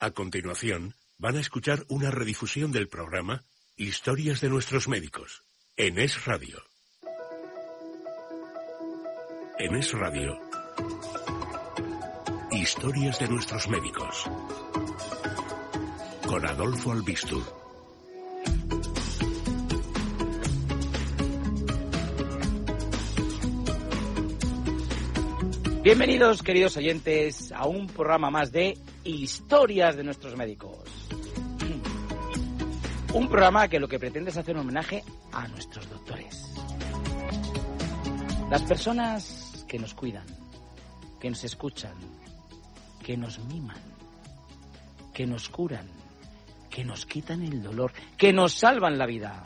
A continuación, van a escuchar una redifusión del programa Historias de nuestros médicos, en Es Radio. En Es Radio, Historias de nuestros médicos, con Adolfo Albistur. Bienvenidos, queridos oyentes, a un programa más de Historias de nuestros médicos. Un programa que lo que pretende es hacer un homenaje a nuestros doctores. Las personas que nos cuidan, que nos escuchan, que nos miman, que nos curan, que nos quitan el dolor, que nos salvan la vida.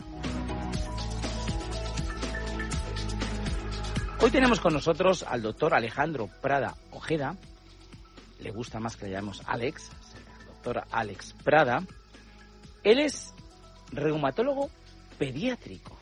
Hoy tenemos con nosotros al doctor Alejandro Prada Ojeda. Le gusta más que le llamemos Alex, el doctor Alex Prada. Él es reumatólogo pediátrico.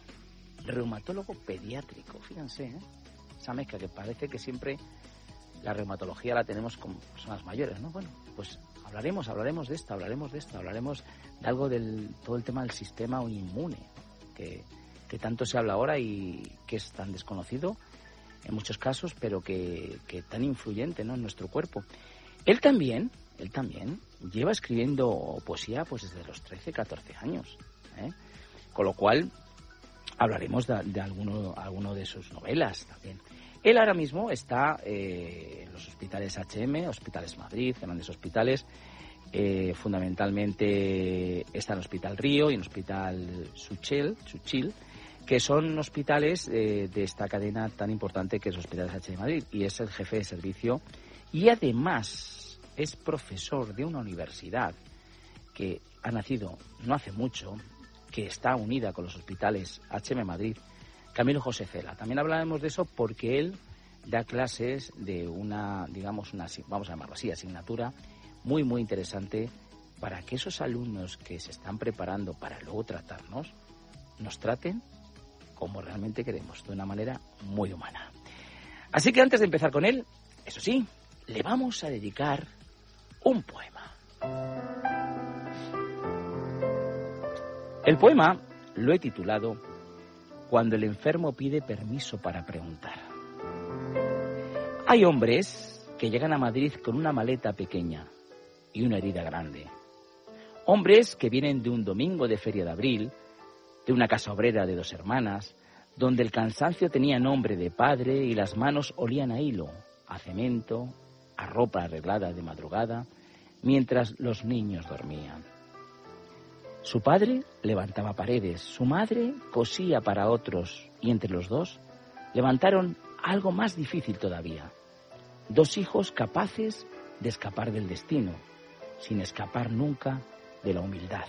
Fíjense, esa mezcla que parece que siempre la reumatología la tenemos con personas mayores, ¿no? Bueno, pues hablaremos de esto, hablaremos de algo del todo el tema del sistema inmune, que tanto se habla ahora y que es tan desconocido en muchos casos, pero que tan influyente, ¿no?, en nuestro cuerpo. Él también lleva escribiendo poesía pues desde los 13, 14 años, con lo cual hablaremos de alguno de sus novelas también. Él ahora mismo está en los hospitales Hospitales Madrid, grandes hospitales, fundamentalmente está en el Hospital Río y en el Hospital Suchil, que son hospitales de esta cadena tan importante que es Hospitales H de Madrid, y es el jefe de servicio y además es profesor de una universidad que ha nacido no hace mucho, que está unida con los Hospitales HM Madrid, Camilo José Cela. También hablaremos de eso porque él da clases de una, digamos, vamos a llamarlo así, asignatura muy, muy interesante para que esos alumnos que se están preparando para luego tratarnos, nos traten como realmente queremos, de una manera muy humana. Así que antes de empezar con él, eso sí, le vamos a dedicar un poema. El poema lo he titulado Cuando el enfermo pide permiso para preguntar. Hay hombres que llegan a Madrid con una maleta pequeña y una herida grande. Hombres que vienen de un domingo de Feria de Abril, de una casa obrera de 2 hermanas, donde el cansancio tenía nombre de padre y las manos olían a hilo, a cemento, a ropa arreglada de madrugada, mientras los niños dormían. Su padre levantaba paredes, su madre cosía para otros, y entre los dos levantaron algo más difícil todavía: 2 hijos capaces de escapar del destino, sin escapar nunca de la humildad.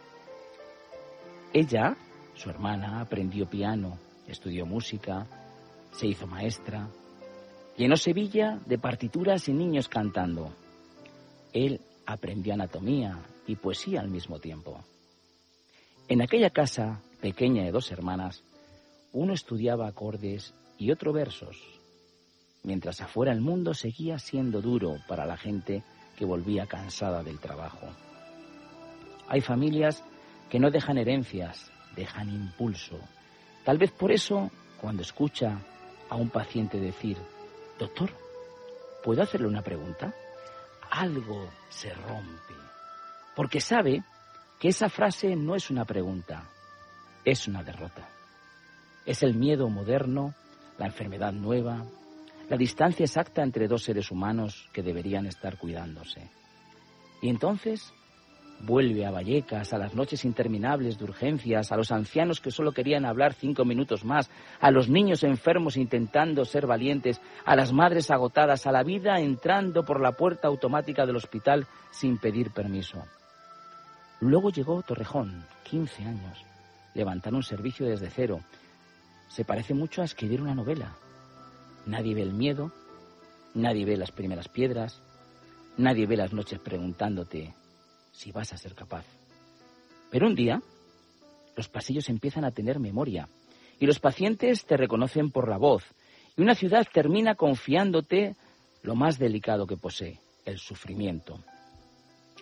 Ella, su hermana, aprendió piano, estudió música, se hizo maestra, llenó Sevilla de partituras y niños cantando. Él aprendió anatomía y poesía al mismo tiempo. En aquella casa pequeña de 2 hermanas, uno estudiaba acordes y otro versos, mientras afuera el mundo seguía siendo duro para la gente que volvía cansada del trabajo. Hay familias que no dejan herencias, dejan impulso. Tal vez por eso, cuando escucha a un paciente decir: «Doctor, ¿puedo hacerle una pregunta?», algo se rompe, porque sabe que esa frase no es una pregunta, es una derrota. Es el miedo moderno, la enfermedad nueva, la distancia exacta entre 2 seres humanos que deberían estar cuidándose. Y entonces vuelve a Vallecas, a las noches interminables de urgencias, a los ancianos que solo querían hablar 5 minutos más, a los niños enfermos intentando ser valientes, a las madres agotadas, a la vida entrando por la puerta automática del hospital sin pedir permiso. Luego llegó Torrejón, 15 años, levantar un servicio desde cero. Se parece mucho a escribir una novela. Nadie ve el miedo, nadie ve las primeras piedras, nadie ve las noches preguntándote si vas a ser capaz. Pero un día, los pasillos empiezan a tener memoria y los pacientes te reconocen por la voz y una ciudad termina confiándote lo más delicado que posee, el sufrimiento.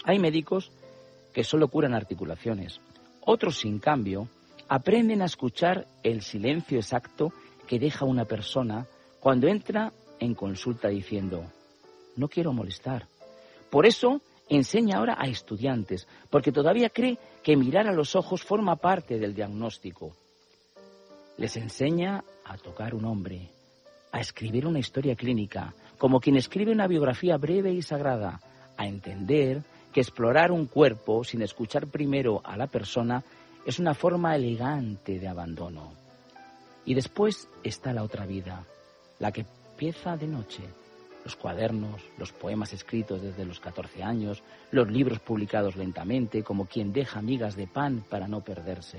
Hay médicos que solo curan articulaciones. Otros, sin cambio, aprenden a escuchar el silencio exacto que deja una persona cuando entra en consulta diciendo: no quiero molestar. Por eso enseña ahora a estudiantes, porque todavía cree que mirar a los ojos forma parte del diagnóstico. Les enseña a tocar un hombre, a escribir una historia clínica, como quien escribe una biografía breve y sagrada, a entender que explorar un cuerpo sin escuchar primero a la persona es una forma elegante de abandono. Y después está la otra vida, la que empieza de noche. Los cuadernos, los poemas escritos desde los 14 años, los libros publicados lentamente, como quien deja migas de pan para no perderse.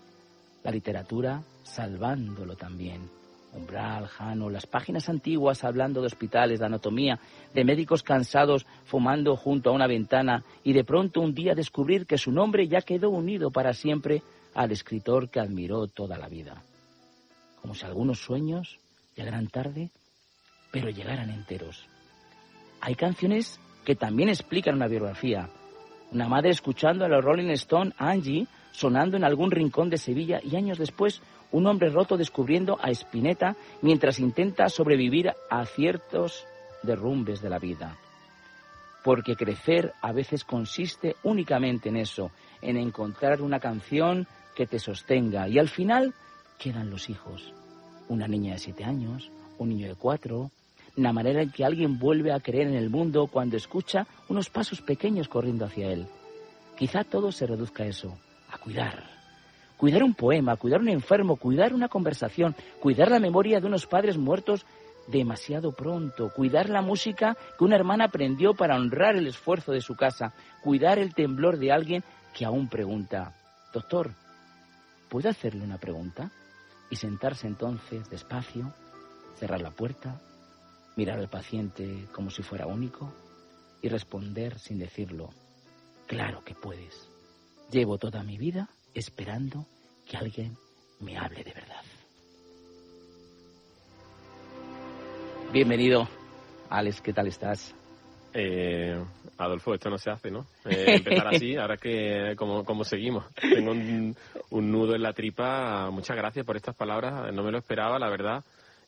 La literatura salvándolo también. Umbral, Jano, las páginas antiguas hablando de hospitales, de anatomía, de médicos cansados fumando junto a una ventana y de pronto un día descubrir que su nombre ya quedó unido para siempre al escritor que admiró toda la vida. Como si algunos sueños llegaran tarde, pero llegaran enteros. Hay canciones que también explican una biografía. Una madre escuchando a los Rolling Stones, Angie, sonando en algún rincón de Sevilla, y años después un hombre roto descubriendo a Spinetta mientras intenta sobrevivir a ciertos derrumbes de la vida. Porque crecer a veces consiste únicamente en eso, en encontrar una canción que te sostenga, y al final quedan los hijos. Una niña de 7 años, un niño de 4, la manera en que alguien vuelve a creer en el mundo cuando escucha unos pasos pequeños corriendo hacia él. Quizá todo se reduzca a eso, a cuidar. Cuidar un poema, cuidar un enfermo, cuidar una conversación, cuidar la memoria de unos padres muertos demasiado pronto, cuidar la música que una hermana aprendió para honrar el esfuerzo de su casa, cuidar el temblor de alguien que aún pregunta: doctor, ¿puedo hacerle una pregunta? Y sentarse entonces despacio, cerrar la puerta, mirar al paciente como si fuera único y responder sin decirlo: claro que puedes. Llevo toda mi vida esperando que alguien me hable de verdad. Bienvenido, Alex, ¿qué tal estás? Adolfo, esto no se hace, ¿no? Empezar así, ahora que como seguimos. Tengo un nudo en la tripa. Muchas gracias por estas palabras, no me lo esperaba, la verdad.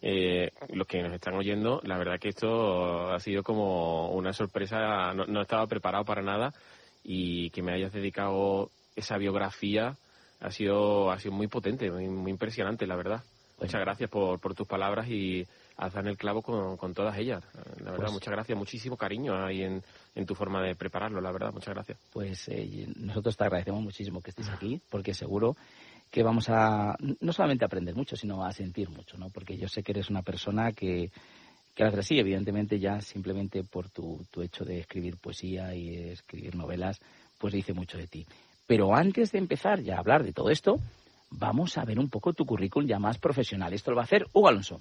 Los que nos están oyendo, la verdad que esto ha sido como una sorpresa, no estaba preparado para nada, y que me hayas dedicado esa biografía ha sido muy potente, muy impresionante, la verdad. Muchas gracias por tus palabras y has dado en el clavo con todas ellas. La verdad, muchas gracias, muchísimo cariño ahí en tu forma de prepararlo, la verdad, muchas gracias. Pues nosotros te agradecemos muchísimo que estés aquí, porque seguro que vamos a no solamente a aprender mucho, sino a sentir mucho, ¿no? Porque yo sé que eres una persona que la verdad sí, evidentemente ya simplemente por tu hecho de escribir poesía y de escribir novelas, pues dice mucho de ti. Pero antes de empezar ya a hablar de todo esto, vamos a ver un poco tu currículum ya más profesional. Esto lo va a hacer Hugo Alonso.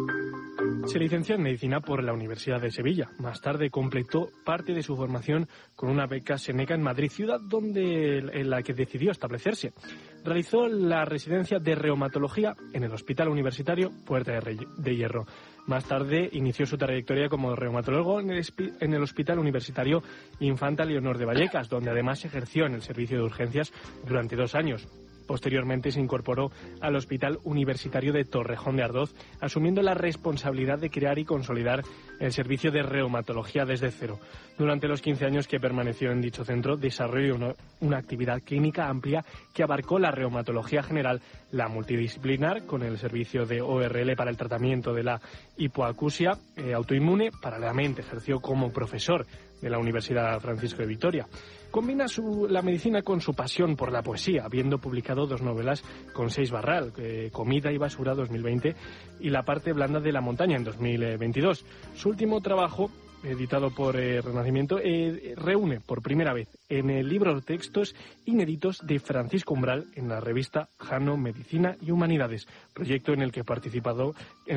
Se licenció en Medicina por la Universidad de Sevilla. Más tarde completó parte de su formación con una beca Seneca en Madrid, ciudad en la que decidió establecerse. Realizó la residencia de reumatología en el Hospital Universitario Puerta de Hierro. Más tarde inició su trayectoria como reumatólogo en el Hospital Universitario Infanta Leonor de Vallecas, donde además ejerció en el servicio de urgencias durante 2 años. Posteriormente se incorporó al Hospital Universitario de Torrejón de Ardoz, asumiendo la responsabilidad de crear y consolidar el servicio de reumatología desde cero. Durante los 15 años que permaneció en dicho centro, desarrolló una actividad clínica amplia que abarcó la reumatología general, la multidisciplinar, con el servicio de ORL para el tratamiento de la hipoacusia autoinmune. Paralelamente ejerció como profesor de la Universidad Francisco de Vitoria. Combina la medicina con su pasión por la poesía, habiendo publicado 2 novelas con Seix Barral, Comida y Basura 2020 y La parte blanda de la montaña en 2022. Su último trabajo, editado por Renacimiento, reúne por primera vez en el libro textos inéditos de Francisco Umbral en la revista Jano, Medicina y Humanidades, proyecto en el que participó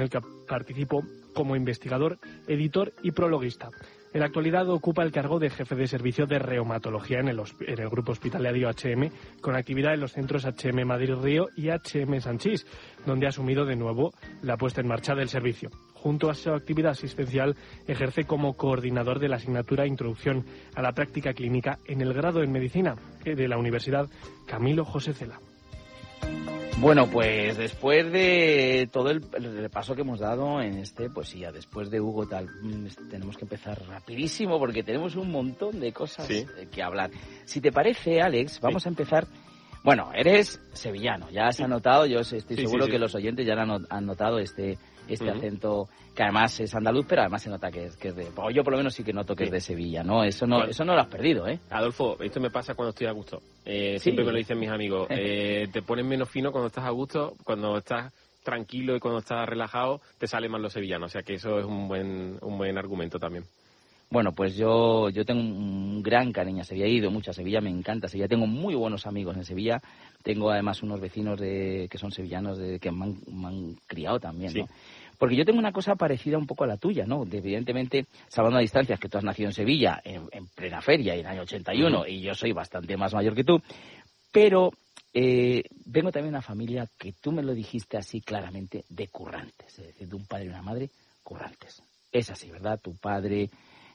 como investigador, editor y prologuista. En la actualidad ocupa el cargo de jefe de servicio de reumatología en el grupo hospitalario HM, con actividad en los centros HM Madrid Río y HM Sanchís, donde ha asumido de nuevo la puesta en marcha del servicio. junto a su actividad asistencial, ejerce como coordinador de la asignatura Introducción a la Práctica Clínica en el grado en Medicina de la Universidad Camilo José Cela. Bueno, pues después de todo el repaso que hemos dado en pues sí, después de Hugo tal, tenemos que empezar rapidísimo porque tenemos un montón de cosas que hablar. Si te parece, Alex, vamos a empezar. Bueno, eres sevillano, ya se ha notado, yo estoy seguro que los oyentes ya han notado este acento, que además es andaluz, pero además se nota que es de... Yo por lo menos sí que noto que es de Sevilla, ¿no? Eso no lo has perdido, ¿eh? Adolfo, esto me pasa cuando estoy a gusto. Siempre me lo dicen mis amigos. Te pones menos fino cuando estás a gusto, cuando estás tranquilo y cuando estás relajado, te sale más lo sevillano. O sea que eso es un buen argumento también. Bueno, pues yo tengo un gran cariño a Sevilla, he ido mucho a Sevilla, me encanta Sevilla, tengo muy buenos amigos en Sevilla, tengo además unos vecinos que son sevillanos que me han criado también, ¿no? Porque yo tengo una cosa parecida un poco a la tuya, ¿no? Evidentemente, salvando a distancias, que tú has nacido en Sevilla en plena feria, en el año 81, y yo soy bastante más mayor que tú, pero vengo también de una familia que tú me lo dijiste así claramente, de currantes, es decir, de un padre y una madre currantes. Es así, ¿verdad? Tu padre...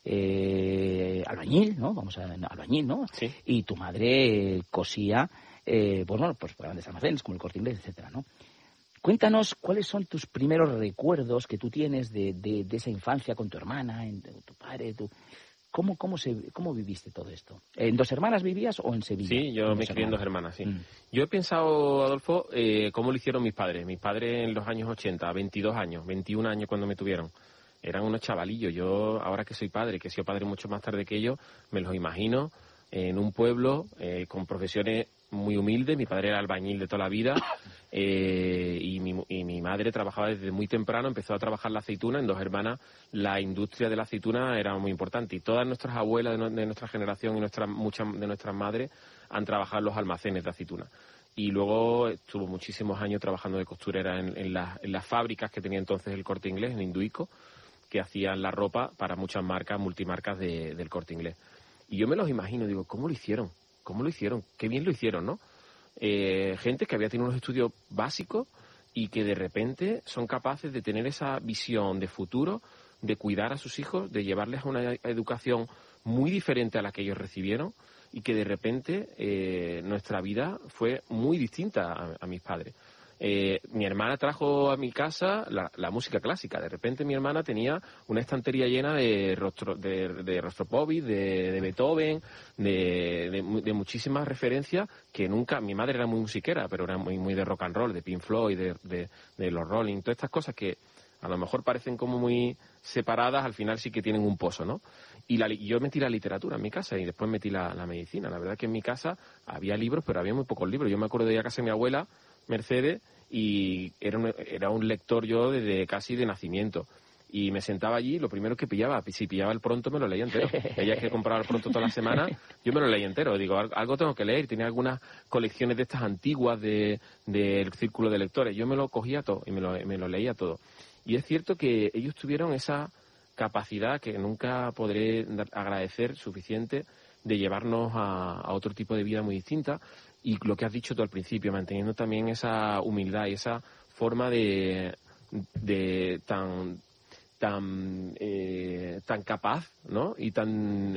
albañil, ¿no? Albañil, ¿no? Sí. Y tu madre cosía, pues grandes almacenes como el Corte Inglés, etcétera, ¿no? Cuéntanos cuáles son tus primeros recuerdos que tú tienes de esa infancia con tu hermana, tu padre, ¿Cómo viviste todo esto? ¿En dos hermanas vivías o en Sevilla? Sí, yo me crié en dos hermanas, sí. Yo he pensado, Adolfo, cómo lo hicieron mis padres. Mis padres en los años 80, 22 años, 21 años cuando me tuvieron. Eran unos chavalillos. Yo, ahora que soy padre, que he sido padre mucho más tarde que ellos, me los imagino en un pueblo con profesiones muy humildes. Mi padre era albañil de toda la vida y mi madre trabajaba desde muy temprano, empezó a trabajar la aceituna. En dos hermanas la industria de la aceituna era muy importante y todas nuestras abuelas de nuestra generación y muchas de nuestras madres han trabajado en los almacenes de aceituna. Y luego estuvo muchísimos años trabajando de costurera en las fábricas que tenía entonces el Corte Inglés, en Induico, que hacían la ropa para muchas marcas, multimarcas del Corte Inglés. Y yo me los imagino, digo, ¿cómo lo hicieron? ¿Cómo lo hicieron? Qué bien lo hicieron, ¿no? Gente que había tenido unos estudios básicos y que de repente son capaces de tener esa visión de futuro, de cuidar a sus hijos, de llevarles a una educación muy diferente a la que ellos recibieron y que de repente nuestra vida fue muy distinta a mis padres. Mi hermana trajo a mi casa la música clásica. De repente mi hermana tenía una estantería llena de Rostropovich, de Beethoven, de muchísimas referencias que nunca... Mi madre era muy musiquera, pero era muy de rock and roll, de Pink Floyd, de los Rolling, todas estas cosas que a lo mejor parecen como muy separadas, al final sí que tienen un pozo, ¿no? Y yo metí la literatura en mi casa y después metí la medicina. La verdad es que en mi casa había libros, pero había muy pocos libros. Yo me acuerdo de ir a casa de mi abuela, Mercedes, y era un lector yo desde casi de nacimiento. Y me sentaba allí, lo primero que pillaba, si pillaba el Pronto me lo leía entero. Ella que compraba el Pronto toda la semana, yo me lo leía entero. Digo, algo tengo que leer. Tenía algunas colecciones de estas antiguas del círculo de lectores. Yo me lo cogía todo y me lo leía todo. Y es cierto que ellos tuvieron esa capacidad que nunca podré agradecer suficiente de llevarnos a otro tipo de vida muy distinta. Y lo que has dicho tú al principio, manteniendo también esa humildad y esa forma de tan capaz, ¿no? Y tan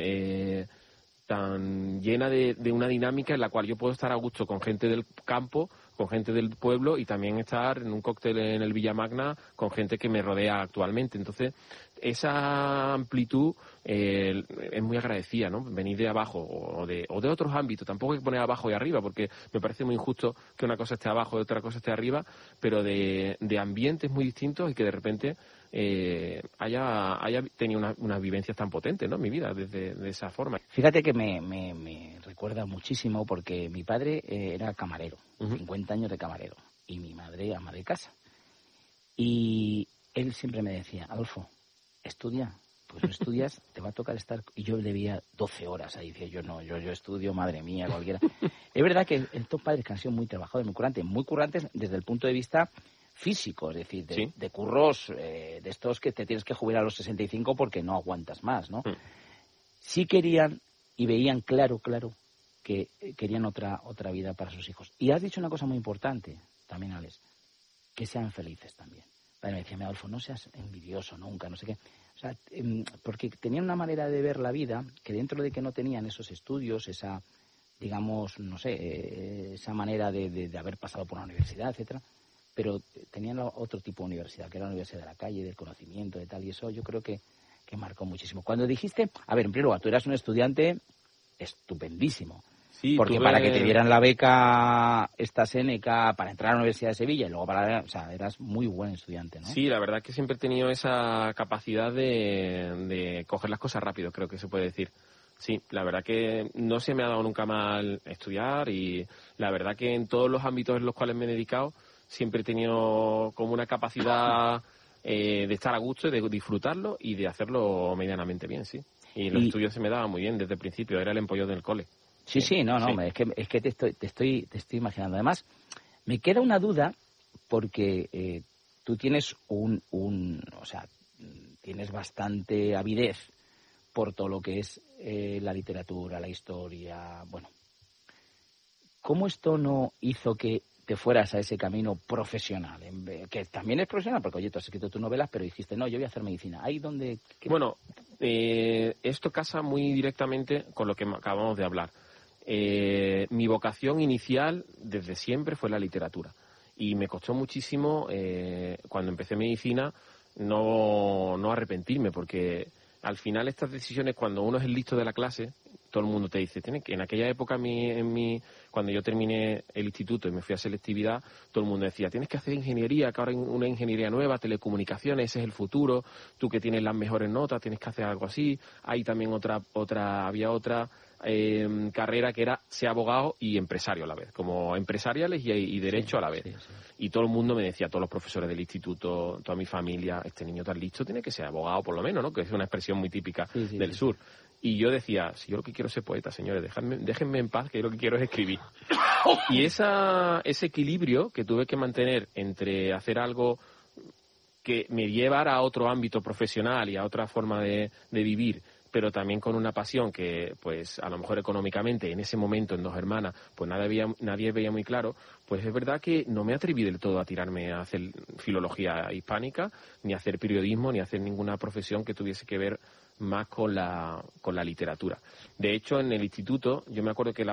llena de una dinámica en la cual yo puedo estar a gusto con gente del campo, con gente del pueblo y también estar en un cóctel en el Villamagna con gente que me rodea actualmente. Entonces, esa amplitud es muy agradecida, ¿no? Venir de abajo o de otros ámbitos. Tampoco hay que poner abajo y arriba, porque me parece muy injusto que una cosa esté abajo y otra cosa esté arriba, pero de ambientes muy distintos y que de repente haya tenido unas vivencias tan potentes, ¿no? En mi vida, de esa forma. Fíjate que me recuerda muchísimo porque mi padre era camarero, 50 años de camarero, y mi madre ama de casa. Y él siempre me decía, Adolfo, estudia, pues no estudias, te va a tocar estar... Y yo debía 12 horas, ahí decía yo, no, yo estudio, madre mía, cualquiera. Es verdad que estos padres que han sido muy trabajadores, muy currantes desde el punto de vista físico, es decir, de curros, de estos que te tienes que jubilar a los 65 porque no aguantas más, ¿no? Sí querían y veían claro que querían otra vida para sus hijos. Y has dicho una cosa muy importante también, Alex, que sean felices también. padre me decía, Adolfo, no seas envidioso nunca, no sé qué. O sea, porque tenían una manera de ver la vida que dentro de que no tenían esos estudios, esa, digamos, no sé, esa manera de haber pasado por una universidad, etcétera, pero tenían otro tipo de universidad, que era la universidad de la calle, del conocimiento, de tal, y eso yo creo que marcó muchísimo. Cuando dijiste, a ver, en primer lugar, tú eras un estudiante estupendísimo, Sí, porque para que te dieran la beca esta Séneca para entrar a la Universidad de Sevilla y luego o sea, eras muy buen estudiante, ¿no? Sí, la verdad que siempre he tenido esa capacidad de coger las cosas rápido, creo que se puede decir. Sí, la verdad que no se me ha dado nunca mal estudiar y la verdad que en todos los ámbitos en los cuales me he dedicado siempre he tenido como una capacidad de estar a gusto, de disfrutarlo y de hacerlo medianamente bien, sí. Y los estudios se me daban muy bien desde el principio, era el empollo del cole. Sí, no, sí. Es que te estoy imaginando. Además, me queda una duda porque tú tienes o sea, tienes bastante avidez por todo lo que es la literatura, la historia, bueno. ¿Cómo esto no hizo que te fueras a ese camino profesional? Que también es profesional, porque oye, tú has escrito tus novelas, pero dijiste, no, yo voy a hacer medicina. ¿Ahí donde? Bueno, esto casa muy directamente con lo que acabamos de hablar. Mi vocación inicial desde siempre fue la literatura y me costó muchísimo cuando empecé medicina no arrepentirme, porque al final estas decisiones, cuando uno es el listo de la clase, todo el mundo te dice, en aquella época cuando yo terminé el instituto y me fui a selectividad, todo el mundo decía, tienes que hacer ingeniería, que ahora hay una ingeniería nueva, telecomunicaciones, ese es el futuro, tú que tienes las mejores notas, tienes que hacer algo así. Hay también había otra carrera que era ser abogado y empresario a la vez, como empresariales y derecho a la vez. Sí. Y todo el mundo me decía, todos los profesores del instituto, toda mi familia, este niño tan listo tiene que ser abogado por lo menos, ¿no? Que es una expresión muy típica del sur. Y yo decía, si yo lo que quiero es ser poeta, señores, déjenme en paz, que yo lo que quiero es escribir. Y ese equilibrio que tuve que mantener entre hacer algo que me llevara a otro ámbito profesional y a otra forma de vivir, pero también con una pasión que, pues, a lo mejor económicamente, en ese momento, en Dos Hermanas, pues nadie veía muy claro, pues es verdad que no me atreví del todo a tirarme a hacer filología hispánica, ni a hacer periodismo, ni a hacer ninguna profesión que tuviese que ver más con la literatura. De hecho, en el instituto, yo me acuerdo que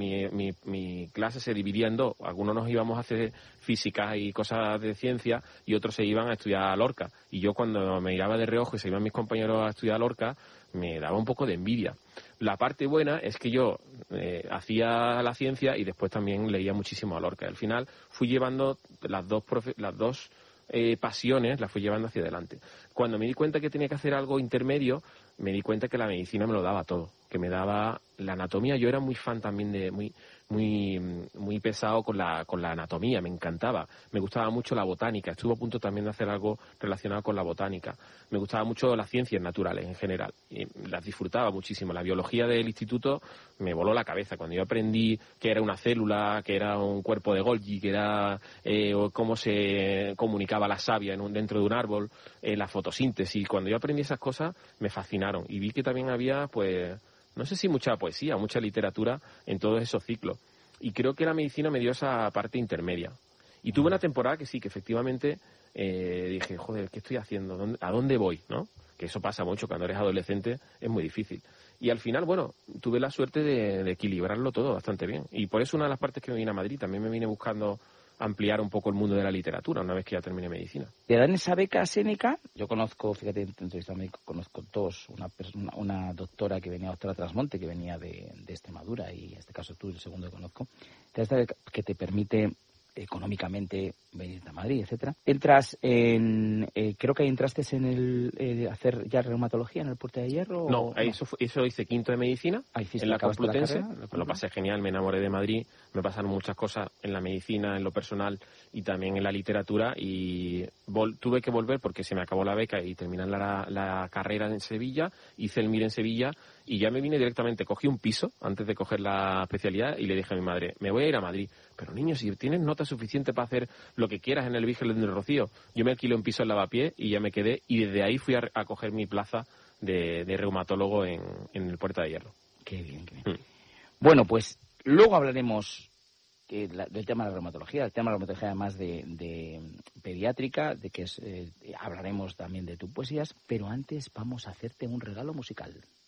mi clase se dividía en dos. Algunos nos íbamos a hacer física y cosas de ciencia y otros se iban a estudiar a Lorca. Y yo, cuando me miraba de reojo y se iban mis compañeros a estudiar a Lorca, me daba un poco de envidia. La parte buena es que yo hacía la ciencia y después también leía muchísimo a Lorca. Al final fui llevando las dos pasiones, las fui llevando hacia adelante. Cuando me di cuenta que tenía que hacer algo intermedio, me di cuenta que la medicina me lo daba todo, que me daba la anatomía. Yo era muy fan también de muy pesado con la anatomía, me encantaba. Me gustaba mucho la botánica, estuve a punto también de hacer algo relacionado con la botánica. Me gustaba mucho las ciencias naturales en general, y las disfrutaba muchísimo. La biología del instituto me voló la cabeza cuando yo aprendí que era una célula, que era un cuerpo de Golgi, que era cómo se comunicaba la savia dentro de un árbol, la fotosíntesis. Cuando yo aprendí esas cosas me fascinaron y vi que también había, pues, no sé si mucha poesía, mucha literatura en todos esos ciclos. Y creo que la medicina me dio esa parte intermedia. Y tuve una temporada que sí, que efectivamente dije, joder, ¿qué estoy haciendo? ¿A dónde voy? ¿No? Que eso pasa mucho, cuando eres adolescente es muy difícil. Y al final, bueno, tuve la suerte de equilibrarlo todo bastante bien. Y por eso una de las partes que me vine a Madrid, también me vine buscando ampliar un poco el mundo de la literatura una vez que ya terminé medicina. ¿Te dan esa beca Séneca? Yo conozco, fíjate, en entrevista médico, conozco dos, una doctora que venía, doctora Trasmonte, que venía de Extremadura, y en este caso tú, el segundo que conozco, te da esta beca que te permite económicamente venir a Madrid, etcétera. Entras creo que ahí entraste en el hacer ya reumatología en el Puerta de Hierro. No, eso hice quinto de medicina en la Complutense, lo pasé genial, me enamoré de Madrid, me pasaron muchas cosas en la medicina, en lo personal y también en la literatura, y tuve que volver porque se me acabó la beca y terminé la carrera en Sevilla, hice el MIR en Sevilla y ya me vine directamente, cogí un piso antes de coger la especialidad y le dije a mi madre, me voy a ir a Madrid. Pero niño, si tienes nota suficiente para hacer lo que quieras en el Virgen del Rocío. Yo me alquilé un piso en Lavapiés y ya me quedé, y desde ahí fui a coger mi plaza de reumatólogo en el Puerta de Hierro. Qué bien, qué bien. Bueno, pues luego hablaremos del tema de la reumatología, el tema de la reumatología además de pediátrica, de que hablaremos también de tus poesías, pero antes vamos a hacerte un regalo musical.